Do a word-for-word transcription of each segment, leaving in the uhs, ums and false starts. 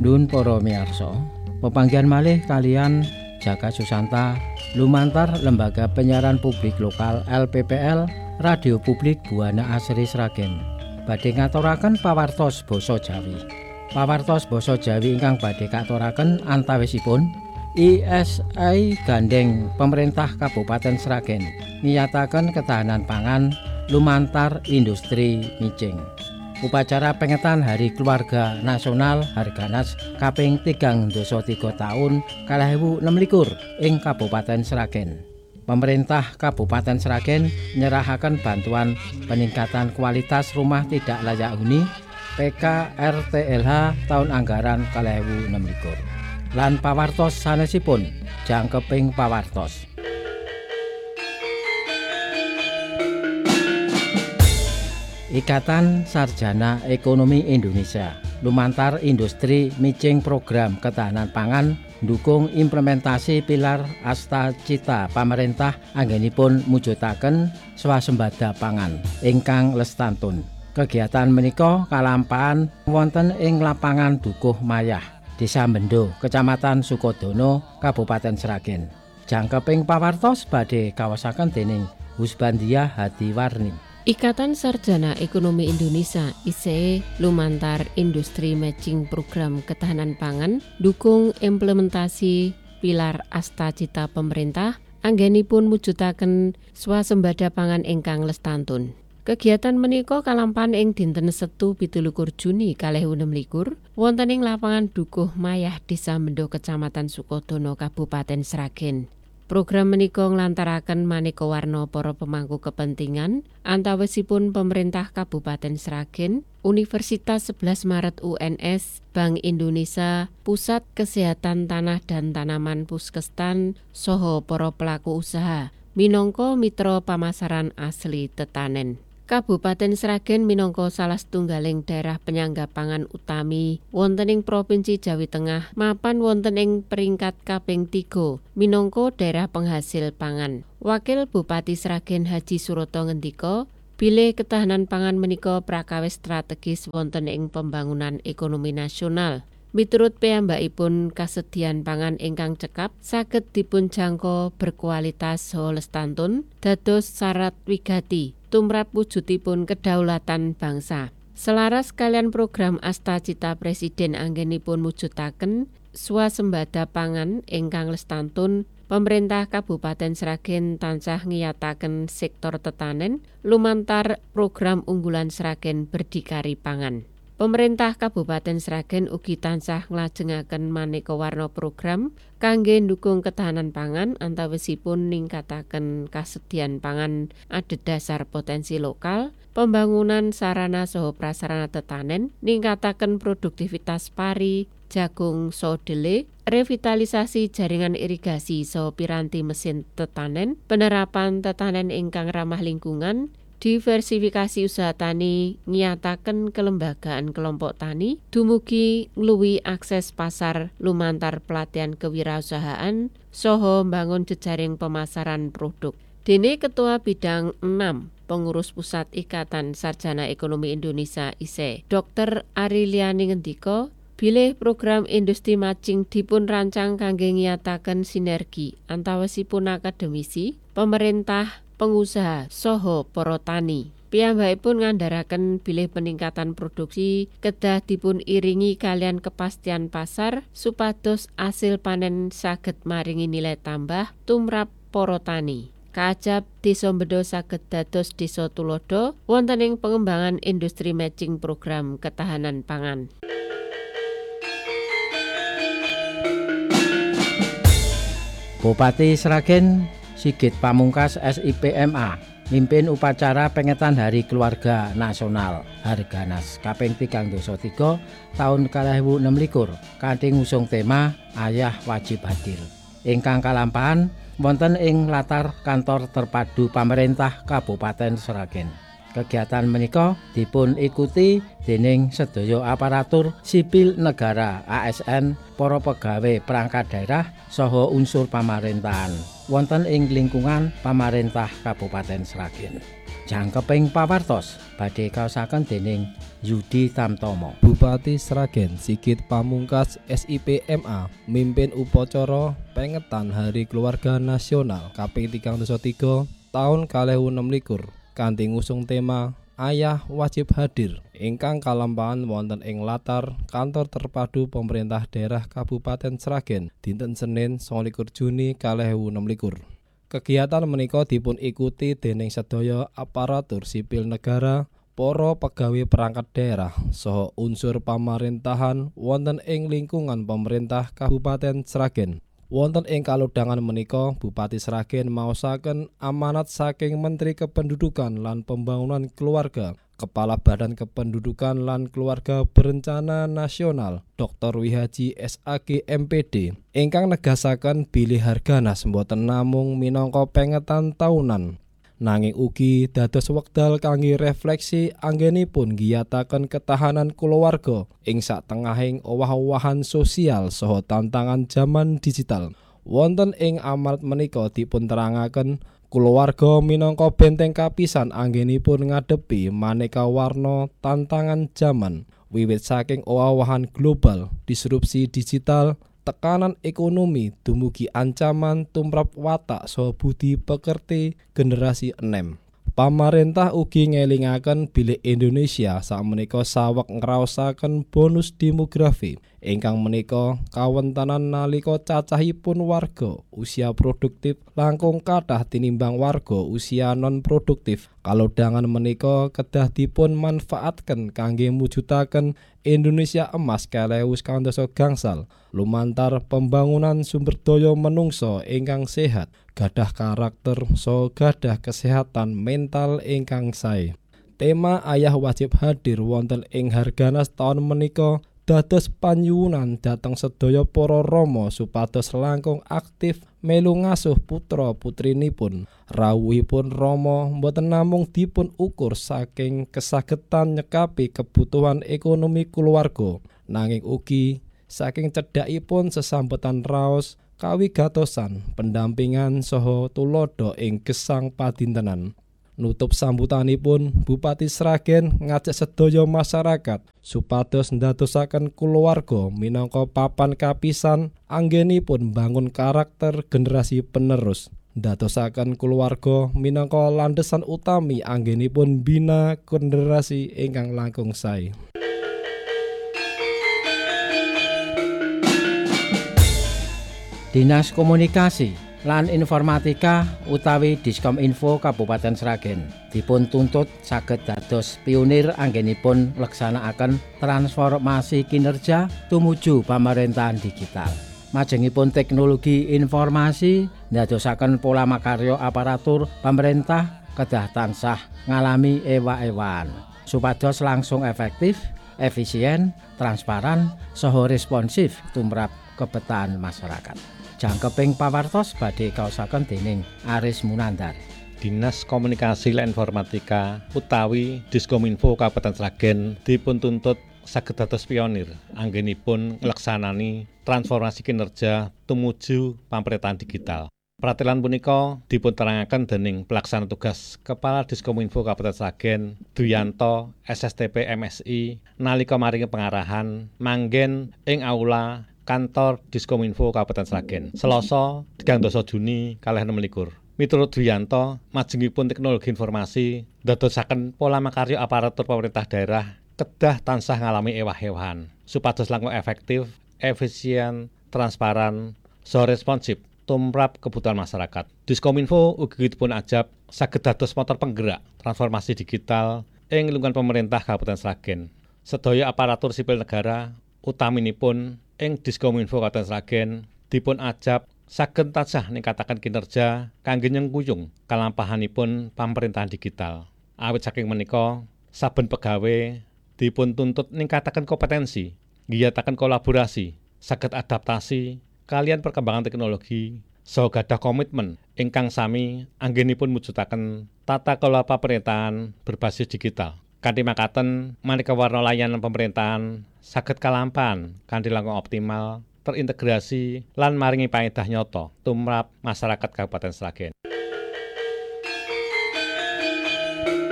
Nun para miyarsa, pepanggihan malih kalian Jaka Susanta lumantar Lembaga Penyiaran Publik Lokal L P P L Radio Publik Buana Asri Sragen badhe ngaturaken pawartos basa Jawi. Pawartos basa Jawi ingkang badhe katuraken antawisipun I S I gandeng pemerintah Kabupaten Sragen nyataken ketahanan pangan lumantar industri micing. Upacara pengetan Hari Keluarga Nasional Harganas kaping tigang dasa tiga tahun kalih ewu enem likur ing Kabupaten Sragen. Pemerintah Kabupaten Sragen nyerahaken bantuan peningkatan kualitas rumah tidak layak huni P K R T L H tahun anggaran kalih ewu enem likur. Lan pawartos sanesipun jangkeping pawartos. Ikatan Sarjana Ekonomi Indonesia lumantar industri micing program ketahanan pangan ndukung implementasi pilar asta cita pamarentah anggenipun mujudaken swasembada pangan ingkang lestantun. Kegiatan menika kalampahan wonten ing lapangan Dukuh Mayah, Desa Mendo, Kecamatan Sukodono, Kabupaten Sragen. Jangkeping pawartos badhe kawasaken dening Husbandia Hadiwarni. Ikatan Sarjana Ekonomi Indonesia I S E lumantar industri matching program ketahanan pangan dukung implementasi pilar asta cita pemerintah anggenipun mujudaken swasembada pangan ingkang lestantun. Kegiatan menika kalampahan ing dinten Setu pitulikur Juni kalih ewu enem likur wonten ing lapangan Dukuh Mayah Desa Mendo Kecamatan Sukodono Kabupaten Sragen. Program menika nglantaraken maneka warna para pemangku kepentingan antawisipun pemerintah Kabupaten Sragen, Universitas sebelas Maret U N S, Bank Indonesia, Pusat Kesehatan Tanah dan Tanaman Puskestan, saha para pelaku usaha minangka mitra pamasaran asli tetanen. Kabupaten Sragen minangka salah setunggaling daerah penyangga pangan utami wonten ing Provinsi Jawi Tengah mapan wonten ing peringkat kaping tiga minangka daerah penghasil pangan. Wakil Bupati Sragen Haji Suroto ngendika, bilih ketahanan pangan menika prakawis strategis wonten ing pembangunan ekonomi nasional. Miturut piyambakipun kasedian pangan ingkang cekap saged dipunjangka berkualitas saha lestantun dados syarat wigati tumrap wujudipun kedaulatan bangsa. Selaras kalian program Asta Cita Presiden anggenipun mujudaken swasembada pangan ingkang lestantun, pemerintah Kabupaten Sragen tansah ngiyataken sektor tetanen lumantar program unggulan Sragen Berdikari Pangan. Pemerintah Kabupaten Sragen ugi tansah nglajengaken maneka warna program kangge ndukung ketahanan pangan antawisipun ningkataken kasedian pangan adhedhasar potensi lokal, pembangunan sarana saha prasarana tetanen, ningkataken produktivitas pari, jagung sodele, revitalisasi jaringan irigasi saha piranti mesin tetanen, penerapan tetanen ingkang ramah lingkungan, diversifikasi usaha tani, nyataken kelembagaan kelompok tani, dumugi ngluwi akses pasar lumantar pelatihan kewirausahaan, soho mbangun jejaring pemasaran produk. Dene Ketua Bidang enam Pengurus Pusat Ikatan Sarjana Ekonomi Indonesia I S E, Dokter Ariliani ngendika, bilih program industri matching dipun rancang kangge nyataken sinergi antawisipun akademisi, pemerintah, pengusaha soho para tani. Piyambakipun ngandharaken bilih peningkatan produksi kedah dipun iringi kalian kepastian pasar supados asil panen saged maringi nilai tambah tumrap para tani. Kaajab Desa Mendo saged dados desa tulodo wonten ing pengembangan industri matching program ketahanan pangan. Bupati Sragen Sigit Pamungkas S I P M A mimpin upacara pengetan Hari Keluarga Nasional Harganas kaping tigang dasa tiga tahun kalih ewu enem likur kanthi ngusung tema Ayah Wajib Hadir ingkang kalampahan wonten ing latar kantor terpadu pemerintah Kabupaten Sragen. Kegiatan menika dipun ikuti dening sedaya aparatur sipil negara A S N, para pegawai perangkat daerah saha unsur pamerintahan wonten ing lingkungan pamarentah Kabupaten Sragen. Jangkeping pawartos badhe kaosaken dening Yudi Tamtomo. Bupati Sragen Sigit Pamungkas S I P M A mimpin upacara pengetan Hari Keluarga Nasional kaping tigang dasa tiga taun kalih ewu enem likur kanthi ngusung tema Ayah Wajib Hadir ingkang kalampahan wonten ing latar Kantor Terpadu Pemerintah Daerah Kabupaten Sragen dinten Senin sanga likur Juni kalih ewu enem likur. Kegiatan menika dipun ikuti dening sedaya aparatur sipil negara, para pegawai perangkat daerah saha unsur pamaréntahan wonten ing lingkungan pemerintah Kabupaten Sragen. Wonten ing kalodhangan menika Bupati Sragen maosaken amanat saking Menteri Kependudukan lan Pembangunan Keluarga, Kepala Badan Kependudukan lan Keluarga Berencana Nasional Doktor Wihaji S A G M P D ingkang negasaken bilih Harganas mboten namung minangka pengetan taunan, nanging ugi dados wekdal kangge refleksi anggenipun giyataken ketahanan kulawarga ing satengahing owah-owahan sosial saha tantangan zaman digital. Wonten ing amanat menika dipun terangaken kulawarga minangka benteng kapisan anggenipun ngadepi maneka warna tantangan zaman, wiwit saking owah-owahan global, disrupsi digital, tekanan ekonomi dumugi ancaman tumrap watak saha budi pekerti generasi enem. Pamarentah ugi ngelingaken bilih Indonesia sakmenika saweg ngraosaken bonus demografi ingkang menika kawontenan nalika cacahipun warga usia produktif langkung kathah tinimbang warga usia non produktif. Kalodhangan menika kedah dipun manfaatken kangge mujudaken Indonesia emas kalih ewu sekawan dasa gangsal lumantar pembangunan sumber daya manungsa ingkang sehat, gadah karakter saha gadah kesehatan mental ingkang sae. Tema Ayah Wajib Hadir wonten ing Harganas taun menika dados panyuwunan dhateng sedaya para rama supados langkung aktif melu ngasuh putra putrinipun. Rawuhipun rama boten namung dipun ukur saking kasagedan nyekapi kebutuhan ekonomi kulawarga, nanging ugi saking cedhakipun sesambetan raos kawigatosan, pendampingan saha tulodo ing gesang padintenan. Nutup sambutanipun Bupati Sragen ngajak sedaya masyarakat supados ndadosaken kulawarga minangka papan kapisan anggenipun bangun karakter generasi penerus, ndadosaken kulawarga minangka landesan utami anggenipun bina generasi ingkang langkung sae. Dinas Komunikasi lan Informatika utawi Diskominfo Kabupaten Sragen dipun tuntut saged dados pionir anggenipun ngleksanakaken transformasi kinerja tumuju pemerintahan digital. Majengipun teknologi informasi ndadosaken pola makarya aparatur pemerintah kedah tansah ngalami ewa-ewaan supados langsung efektif, efisien, transparan, saha responsif tumrap kebutuhan masyarakat. Jangkeping pawartos badhe kaosaken dening Aris Munandar. Dinas Komunikasi lan Informatika utawi Diskominfo Kabupaten Sragen dipun tuntut saged dados pionir anggenipun ngleksanani transformasi kinerja tumuju pemerintahan digital. Pratelan punika dipun terangaken dening Pelaksana Tugas Kepala Diskominfo Kabupaten Sragen Duyanto S S T P M S I nalika maringi pengarahan manggen ing aula Kantor Diskominfo Kabupaten Sragen Selasa tigang dasa Juni kalih enem likur. Miturut Duyanto, majengipun teknologi informasi ndadosaken pola makarya aparatur pemerintah daerah kedah tansah ngalami ewah-ewahan supados langkung efektif, efisien, transparan, saha responsif tumrap kebutuhan masyarakat. Diskominfo ugi dipun ajab saged dados motor penggerak transformasi digital ing lingkungan pemerintah Kabupaten Sragen. Sedaya aparatur sipil negara utaminipun ing Diskominfo Kabupaten Sragen dipun ajab saged tansah ningkataken kinerja kangge nyengkuyung kalampahanipun pemerintahan digital. Awit saking menika saben pegawe dipun tuntut ningkataken kompetensi, ngiyataken kolaborasi, saged adaptasi kalian perkembangan teknologi, saha gadah komitmen ingkang sami anggenipun mujudaken tata kelola pemerintahan berbasis digital. Kanthi makaten maneka warna layanan pemerintahan saged kalampahan kanthi langkung optimal, terintegrasi lan maringi paedah nyata tumrap masyarakat Kabupaten Sragen.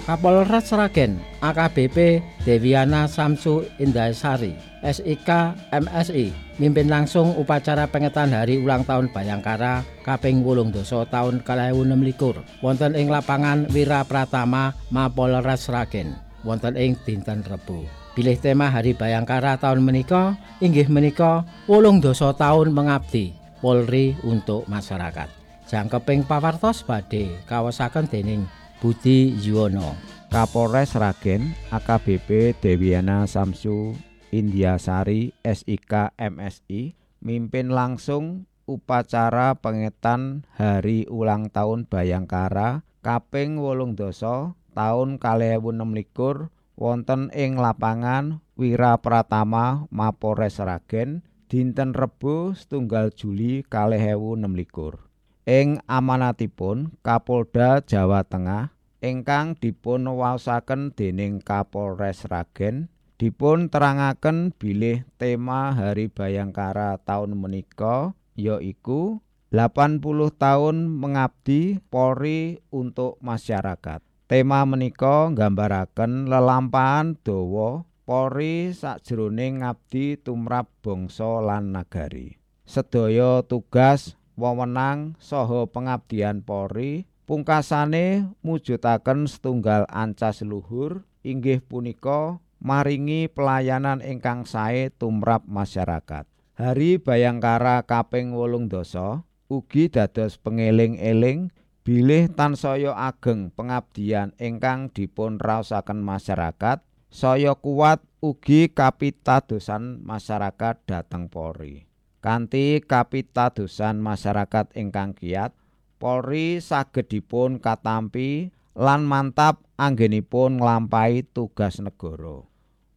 Kapolres Sragen A K B P Deviana Samsu Indasari S I K M S I mimpin langsung upacara pengetan hari ulang tahun Bayangkara kaping wolung dasa tahun kalih ewu enem likur wonten ing lapangan Wira Pratama Mapolres Sragen wonten ing dinten Rebo. Bilih tema Hari Bayangkara tahun menika inggih menika wolung dasa tahun mengabdi Polri untuk masyarakat. Jangkeping pawartos badhe kaosaken dening Budi Yuwono. Kapolres Sragen A K B P Deviana Samsu Indiasari S I K M S I mimpin langsung upacara pengetan hari ulang tahun Bayangkara kaping wolung dasa tahun kalih ewu enem likur wonten ing lapangan Wira Pratama Mapolres Sragen dinten Rebo setunggal Juli kalih ewu enem likur. Ing amanatipun Kapolda Jawa Tengah ingkang dipun waosaken dening Kapolres Sragen dipun terangaken bilih tema Hari Bayangkara tahun menika yaiku delapan puluh tahun mengabdi Polri untuk masyarakat. Tema menika nggambaraken lelampahan dawa Polri sakjroning ngabdi tumrap bangsa lan nagari. Sedaya tugas wewenang saha pengabdian Polri pungkasane mujudaken setunggal ancas luhur inggih punika maringi pelayanan ingkang sae tumrap masyarakat. Hari Bayangkara kaping wolung dasa ugi dados pengeling-eling bilih tansaya ageng pengabdian ingkang dipun raosaken masyarakat saya kuat ugi kapitadosan masyarakat dhateng Polri. Kanthi kapitadosan masyarakat ingkang kiyat, Polri saged dipun katampi lan mantap anggenipun nglampahi tugas negara.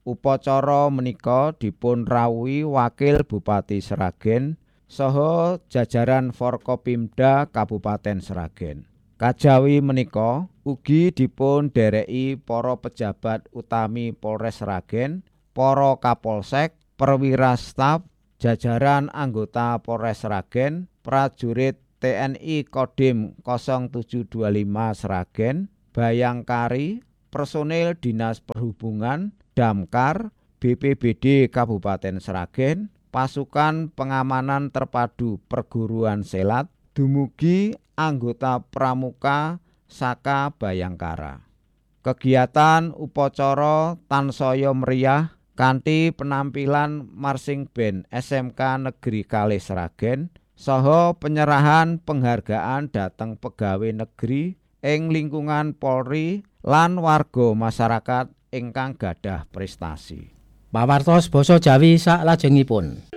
Upacara menika dipun rawuhi Wakil Bupati Sragen saha jajaran Forkopimda Kabupaten Sragen. Kajawi menika ugi dipun dereki para pejabat utami Polres Sragen, para Kapolsek, perwira staf, jajaran anggota Polres Sragen, prajurit T N I Kodim nol tujuh dua lima Sragen, Bayangkari, personil Dinas Perhubungan, Damkar, B P B D Kabupaten Sragen, pasukan pengamanan terpadu perguruan silat, dumugi anggota pramuka saka Bayangkara. Kegiatan upacara tansaya meriah kanthi penampilan marching band S M K Negeri Kalih Sragen saha penyerahan penghargaan dhateng pegawai negeri ing lingkungan Polri lan warga masyarakat ingkang gadah prestasi. Pawartos basa Jawi saklajengipun.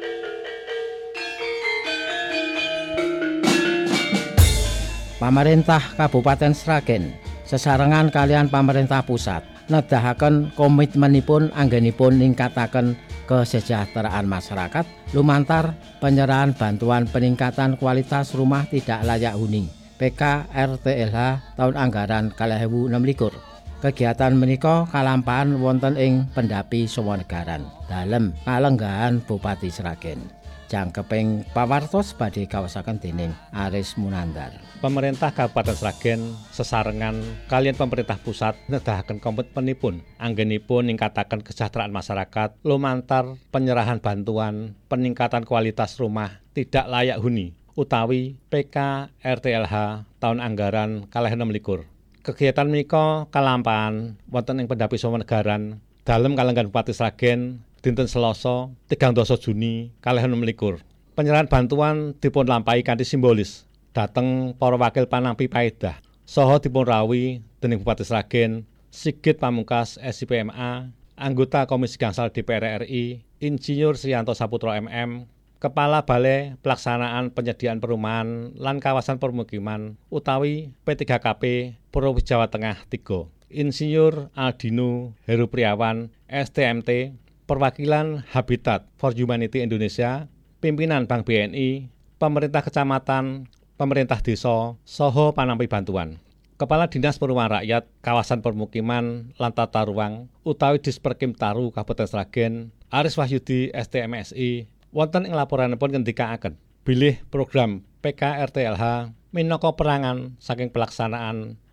Pamarentah Kabupaten Sragen sesarengan kalian pamarentah pusat nedahaken komitmenipun anggenipun ningkataken kesejahteraan masyarakat lumantar penyerahan bantuan peningkatan kualitas rumah tidak layak huni P K R T L H tahun anggaran kalih ewu enem likur. Kegiatan menika kalampahan wonten ing Pendapi Sawanagaran dalem kalenggahan Bupati Sragen. Jangkeping pawartos badhe kawasaken dening Aris Munandar. Pemerintah Kabupaten Sragen sesarengan kalian pemerintah pusat nedahaken komitmenipun anggenipun ningkataken kesejahteraan masyarakat lumantar penyerahan bantuan peningkatan kualitas rumah tidak layak huni utawi P K R T L H tahun anggaran kalih enem likur. Kegiatan menika kalampahan wonten ing Pendapi Sawanagaran dalem kalenggahan Bupati Sragen dinten Selasa tigang dasa Juni kalih enem likur. Penyerahan bantuan dipun lampahi kanthi simbolis dhateng para wakil panampi paedah saha dipun rawuhi dening Bupati Sragen Sigit Pamungkas S I P M A, anggota Komisi Gangsal D P R R I Insinyur Sriyanto Saputra M M, Kepala Balai Pelaksanaan Penyediaan Perumahan lan Kawasan Permukiman utawi P tiga K P Provinsi Jawa Tengah tiga, Insinyur Aldino Heru Priawan S T M T, Perwakilan Habitat for Humanity Indonesia, pimpinan Bank B N I, pemerintah kecamatan, pemerintah desa, saha panampi bantuan. Kepala Dinas Perumahan Rakyat, Kawasan Permukiman lan Tata Ruang utawi Disperkim Taru Kabupaten Sragen, Aris Wahyudi S T M S I, wonten ing laporanipun ngendikaaken bilih program P K R T L H minangka perangan saking pelaksanaan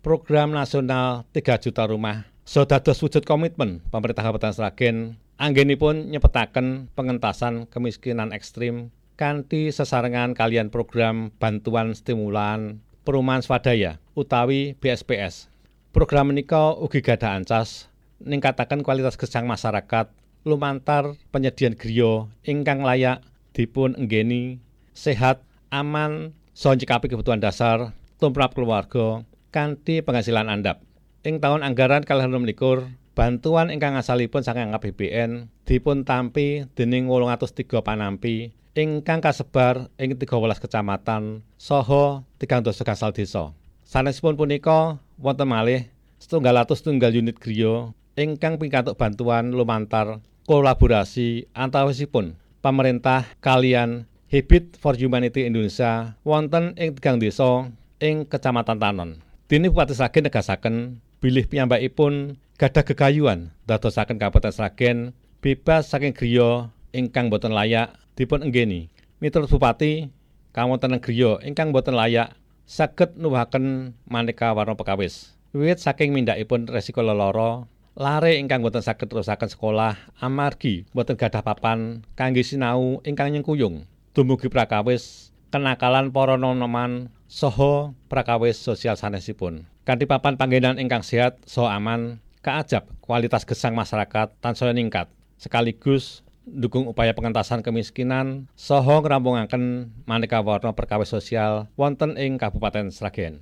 program nasional tiga juta rumah so dados wujud komitmen pemerintah Kabupaten Sragen anggenipun nyepetaken pengentasan kemiskinan ekstrim kanthi sesarengan kalian program bantuan stimulan perumahan swadaya utawi B S P S. Program menika ugi gadhah ancas ningkataken kualitas gesang masyarakat lumantar penyediaan griya ingkang layak dipun enggeni, sehat, aman, saha nyikapi kebutuhan dasar tumrap keluarga kanthi penghasilan andhap. Ing taun anggaran kalih enem likur, bantuan ingkang asalipun saking A P B N dipun tampi dening wolung atus tiga panampi ingkang kasebar ing tiga welas kecamatan saha tigang dasa gangsal desa. Sanesipun punika wonten malih setunggal atus tunggal unit griya ingkang pikantuk bantuan lumantar kolaborasi antawisipun pemerintah kalian Habit for Humanity Indonesia wonten ing tigang desa ing Kecamatan Tanon. Dene Bupati Sragen negasaken bilih piyambakipun gadah gegayuhan dadosaken Kabupaten Sragen bebas saking griya ingkang boten layak dipun enggeni. Miturut Bupati, kawontenan griya ingkang boten layak saged nuwuhaken maneka warna perkawis. Wiwit saking mindakipun resiko lelara, lare ingkang boten saged terusaken sekolah amargi boten gadah papan kangge sinau ingkang nyengkuyung. Dumugi prakawis kenakalan para nonoman saha prakawis sosial sanesipun. Kanthi papan panggenan ingkang sehat saha aman, kaajab kualitas gesang masyarakat tansaya ningkat. Sekaligus ndukung upaya pengentasan kemiskinan saha ngrampungaken maneka warna perkawis sosial wonten ing Kabupaten Sragen.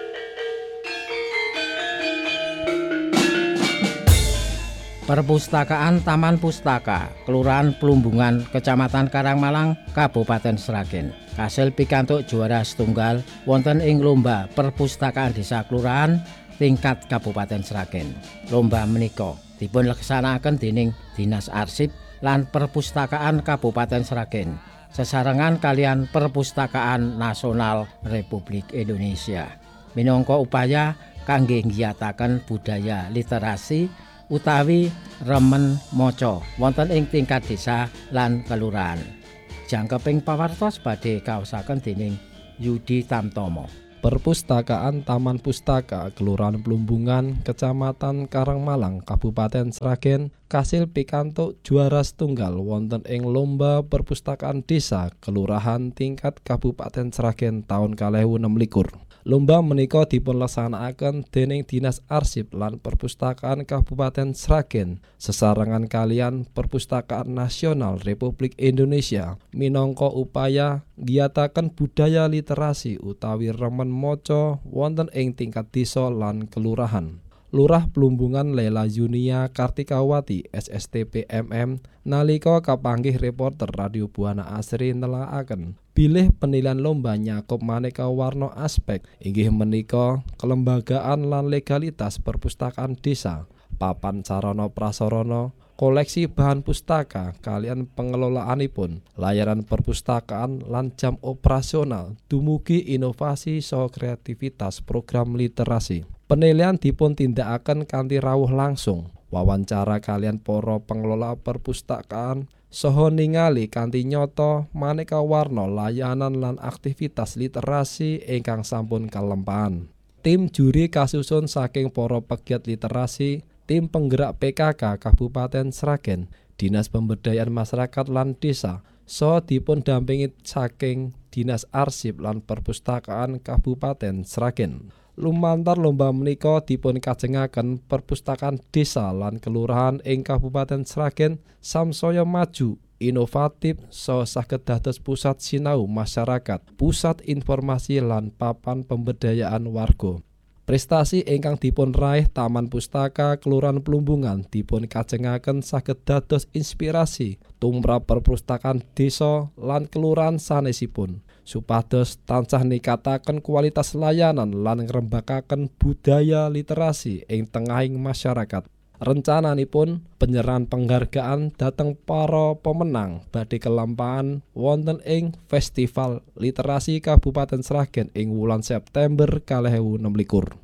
Perpustakaan Taman Pustaka, Kelurahan Plumbungan, Kecamatan Karangmalang, Kabupaten Sragen. Kasil pikantuk juara setunggal wonten ing lomba perpustakaan desa kelurahan tingkat Kabupaten Sragen. Lomba menika dipun laksanakaken dening Dinas Arsip lan Perpustakaan Kabupaten Sragen sesarengan kalian Perpustakaan Nasional Republik Indonesia. Minangka upaya kangge nggiyataken budaya literasi utawi remen maca wonten ing tingkat desa lan kelurahan. Jangkeping pawartos badhe kaosaken dening Yudi Tamtomo. Perpustakaan Taman Pustaka Kelurahan Plumbungan, Kecamatan Karangmalang, Kabupaten Sragen kasil pikantuk juara setunggal wonten ing lomba perpustakaan desa kelurahan tingkat Kabupaten Sragen taun kalih ewu enem likur. Lomba menika dipun laksanakaken dening Dinas Arsip lan Perpustakaan Kabupaten Sragen sesarengan kalian Perpustakaan Nasional Republik Indonesia minangka upaya nggiyataken budaya literasi utawi remen maca wonten ing tingkat desa lan kelurahan. Lurah Plumbungan Lela Yunia Kartikawati S S T P M M nalika kapanggih reporter Radio Buana Asri nelakaken bilih penilaian lomba nyakup maneka warna aspek inggih menika kelembagaan lan legalitas perpustakaan desa, papan sarana prasarana, koleksi bahan pustaka kalian pengelolaanipun, layanan perpustakaan lan jam operasional dumugi inovasi saha kreativitas program literasi. Penilaian dipun tindakaken kanthi rawuh langsung, wawancara kalian para pengelola perpustakaan saha ningali kanthi nyata maneka warna layanan lan aktivitas literasi ingkang sampun kalempahan. Tim juri kasusun saking para pegiat literasi, tim penggerak P K K Kabupaten Sragen, Dinas Pemberdayaan Masyarakat lan Desa, saha dipun dampingi saking Dinas Arsip lan Perpustakaan Kabupaten Sragen. Lumantar lomba menika dipun kajengaken perpustakaan desa lan kelurahan ing Kabupaten Sragen samsaya maju, inovatif saha saged dados pusat sinau masyarakat, pusat informasi lan papan pemberdayaan warga. Prestasi ingkang dipun raih Taman Pustaka Kelurahan Plumbungan dipun kajengaken saged dados inspirasi tumrap perpustakaan desa lan kelurahan sanesipun, supados tansah ningkataken kualitas layanan lan ngrembakaken budaya literasi ing tengahing masyarakat. Rencananipun penyerahan penghargaan dhateng para pemenang badhe kelampahan wonten ing Festival Literasi Kabupaten Sragen ing wulan September kalih ewu enem likur.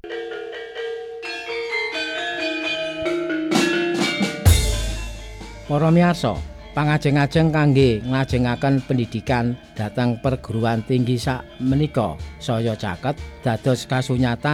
Para miyarsa, pangajeng-ajeng kangge nglajengaken pendidikan dhateng perguruan tinggi sak menika saya caket dados kasunyatan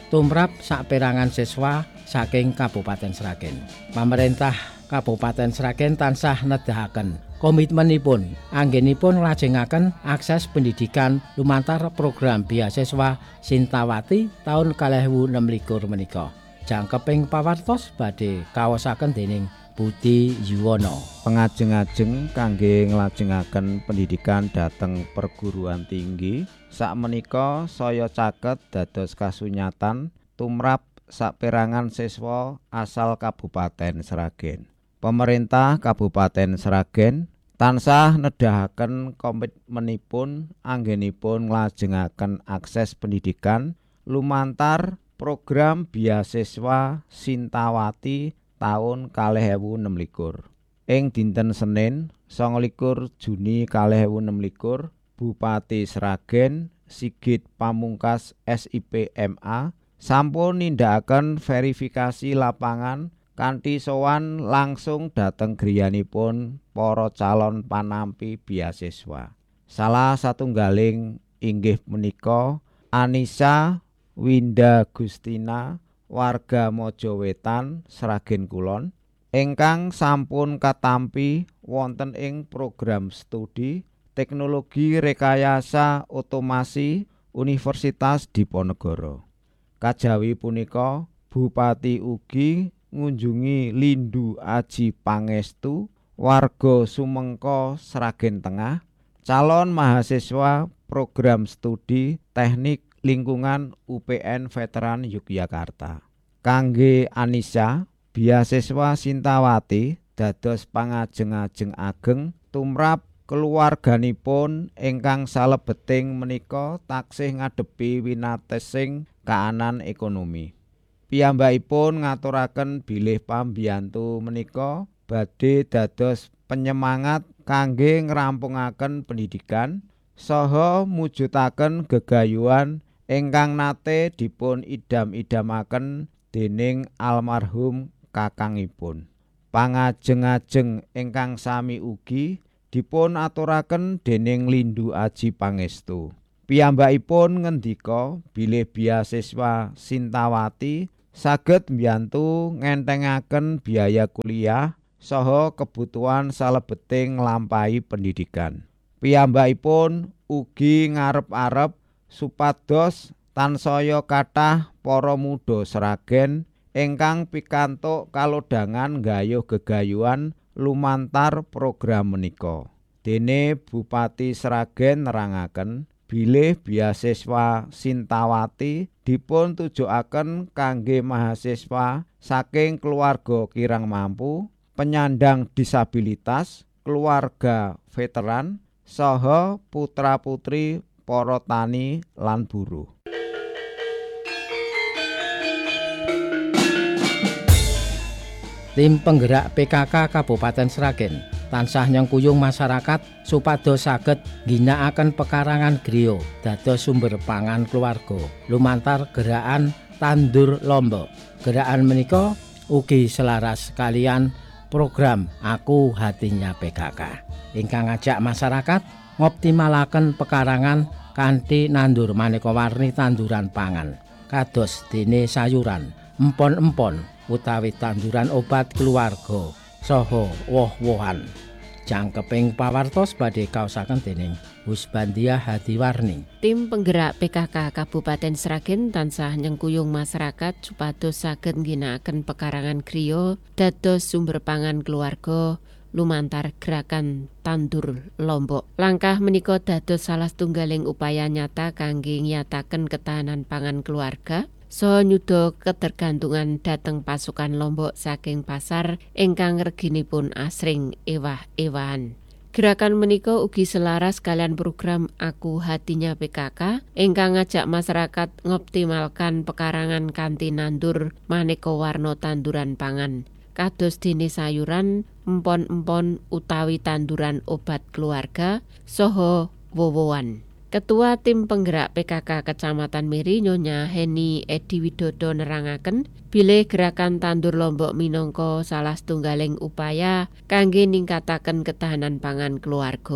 tumrap saperangan siswa saking Kabupaten Sragen. Pemerintah Kabupaten Sragen tansah nedahaken komitmenipun anggenipun nglajengaken akses pendidikan lumantar program beasiswa Sintawati taun kalih ewu enem likur menika. Jangkeping pawartos badhe kaosaken dening Budi Yuwono. Pengajeng-ajeng kangge nglajengaken pendidikan dhateng perguruan tinggi sakmenika saya caket dados kasunyatan tumrap saperangan siswa asal Kabupaten Sragen. Pemerintah Kabupaten Sragen tansah nedahaken komitmenipun anggenipun nglajengaken akses pendidikan lumantar program beasiswa Sintawati taun kalih ewu enem likur. Ing dinten Senin sanga likur Juni kalih ewu enem likur, Bupati Sragen Sigit Pamungkas S I P M A sampun nindakaken verifikasi lapangan kanthi sowan langsung dhateng griyanipun para calon panampi beasiswa. Salah satunggaling inggih menika Anissa Winda Gustina, warga Mojowetan, Sragen Kulon, ingkang sampun katampi wonten ing program studi Teknologi Rekayasa Otomasi Universitas Diponegoro. Kajawi punika Bupati ugi ngunjungi Lindu Aji Pangestu, warga Sumengko, Sragen Tengah, calon mahasiswa program studi Teknik Lingkungan U P N Veteran Yogyakarta. Kangge Anissa, beasiswa Sintawati dados pangajeng-ajeng ageng tumrap keluarganipun ingkang salebeting menika taksih ngadepi winatesing kaanan ekonomi. Piyambakipun ngaturaken bilih pambiyantu menika badhe dados penyemangat kangge ngrampungaken pendidikan saha mujudaken gegayuhan ingkang nate dipun idam-idamaken dening almarhum kakangipun. Pangajeng-ajeng ingkang sami ugi dipun aturaken dening Lindu Aji Pangestu. Piyambakipun ngendika bilih beasiswa Sintawati saged mbiyantu ngentengaken biaya kuliah saha kebutuhan salebeting nglampahi pendidikan. Piyambakipun ugi ngarep-arep supados tansaya kathah para muda Sragen ingkang pikantuk kalodhangan nggayuh gegayuhan lumantar program menika. Dene Bupati Sragen nerangaken bilih beasiswa Sintawati dipun tujuaken kangge mahasiswa saking keluarga kirang mampu, penyandang disabilitas, keluarga veteran, saha putra-putri para tani lan buruh. Tim penggerak P K K Kabupaten Sragen tansah nyengkuyung masyarakat supados saged ngginakaken pekarangan griya dados sumber pangan keluarga lumantar gerakan tandur lombok. Gerakan menika ugi selaras kalian program Aku Hatinya P K K ingkang ngajak masyarakat ngoptimalaken pekarangan kanthi nandur maneka warni tanduran pangan kados dene sayuran, empon-empon utawi tanduran obat keluarga saha woh-wohan. Jangkeping pawartos badhe kaosaken dening Husbandia Hadiwarni. Tim penggerak P K K Kabupaten Sragen tansah nyengkuyung masyarakat supados saged ngginakaken pekarangan griya dados sumber pangan keluarga lumantar gerakan tandur lombok. Langkah menika dados salah setunggaling upaya nyata kangge nyataken ketahanan pangan keluarga so nyuda ketergantungan dhateng pasukan lombok saking pasar ingkang reginipun asring ewah-ewahan. Gerakan menika ugi selaras kalian program Aku Hatinya P K K ingkang ngajak masyarakat ngoptimalkan pekarangan kanthi nandur maneka warna tanduran pangan kados dene sayuran, empon-empon utawi tanduran obat keluarga saha wowoan. Ketua Tim Penggerak P K K Kecamatan Miri Nyonya Heni Edi Widodo nerangaken bilih gerakan tandur lombok minangka salah setunggaling upaya kangge ningkataken ketahanan pangan keluarga.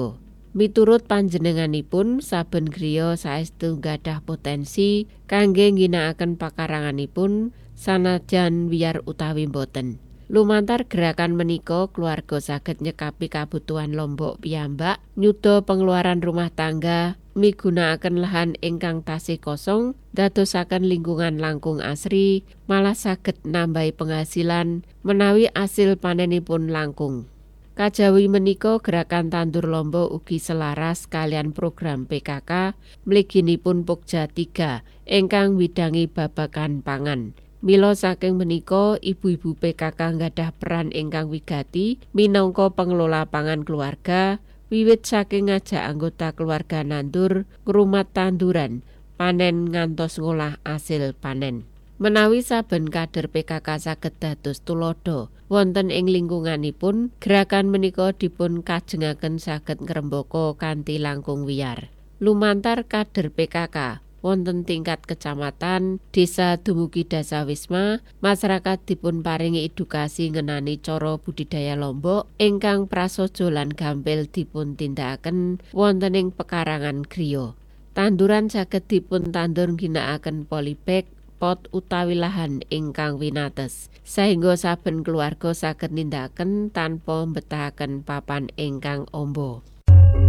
Miturut panjenenganipun, saben griya saestu gadhah potensi kangge ngginakaken pakaranganipun sanajan wiyar utawi boten. Lumantar gerakan menika, keluarga saged nyekapi kabutuhan Lombok piyambak, nyuda pengeluaran rumah tangga, migunakaken lahan ingkang tasih kosong, dadosaken lingkungan langkung asri, malah saged nambahi penghasilan menawi asil panenipun langkung. Kajawi menika gerakan tandur Lombok ugi selaras kalian program P K K mliginipun Pokja tiga ingkang widangi babagan pangan. Mila saking menika ibu-ibu P K K nggadhah peran ingkang wigati minangka pengelola pangan keluarga, wiwit saking ngajak anggota keluarga nandur, ngrumat tanduran, panen ngantos ngolah asil panen. Menawi saben kader P K K saged dados tulodo wonten ing lingkunganipun, gerakan menika dipun kajengaken saged ngrembaka kanthi langkung wiyar. Lumantar kader P K K wonten tingkat kecamatan, desa dumugi dasawisma, masyarakat dipun paringi edukasi ngenani cara budidaya Lombok ingkang prasaja lan gampil dipun tindakaken wonten ing pekarangan griya. Tanduran saged dipun tandur ginakaken polybag, pot utawi lahan ingkang winates, sehingga saben keluarga saged nindakaken tanpa mbetahaken papan ingkang amba.